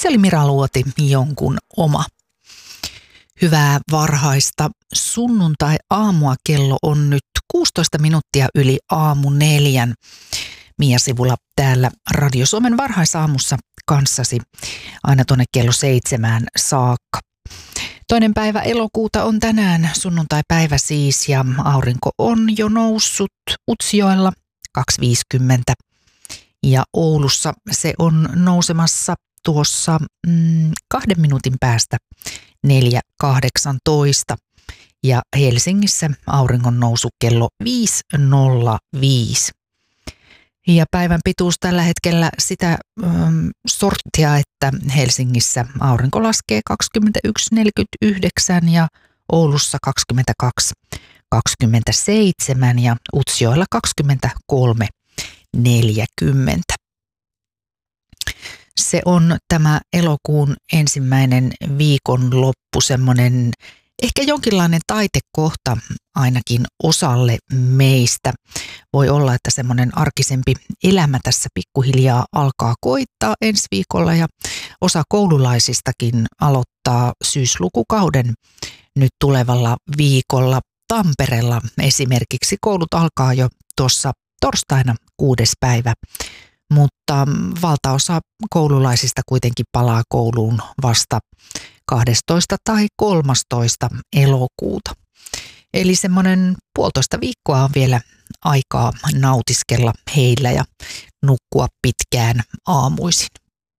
Se oli Mira Luoti, Jonkun oma. Hyvää varhaista sunnuntai-aamua. Kello on nyt 16 minuuttia yli 4:00. Mia Sivula täällä Radio Suomen varhaisaamussa kanssasi aina tuonne kello 7 saakka. 2. päivä elokuuta on tänään, sunnuntai-päivä siis, ja aurinko on jo noussut Utsjoella 2.50 ja Oulussa se on nousemassa tuossa 2 minuutin päästä 4.18 ja Helsingissä auringon nousu kello 5.05. Ja päivän pituus tällä hetkellä sitä sorttia, että Helsingissä aurinko laskee 21.49 ja Oulussa 22.27 ja Utsjoella 23.40. Se on tämä elokuun ensimmäinen viikonloppu, semmoinen ehkä jonkinlainen taitekohta ainakin osalle meistä. Voi olla, että semmoinen arkisempi elämä tässä pikkuhiljaa alkaa koittaa ensi viikolla ja osa koululaisistakin aloittaa syyslukukauden nyt tulevalla viikolla. Tampereella esimerkiksi koulut alkaa jo tuossa torstaina 6. päivä, mutta valtaosa koululaisista kuitenkin palaa kouluun vasta 12. tai 13. elokuuta. Eli semmoinen 1,5 viikkoa on vielä aikaa nautiskella heillä ja nukkua pitkään aamuisin.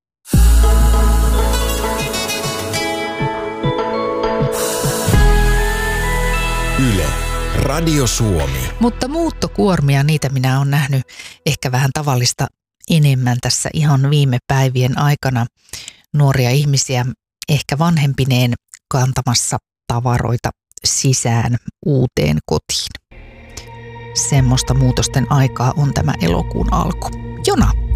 Yle, Radio Suomi. Mutta muuttokuormia, niitä minä olen nähnyt ehkä vähän tavallista enemmän tässä ihan viime päivien aikana. Nuoria ihmisiä ehkä vanhempineen kantamassa tavaroita sisään uuteen kotiin. Semmoista muutosten aikaa on tämä elokuun alku. Jona.